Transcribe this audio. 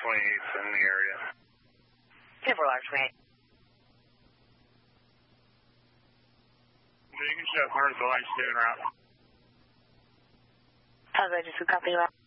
28's in the area. 10-4 large 28. You can show 100 the line 7 route. How's that, just a copy route?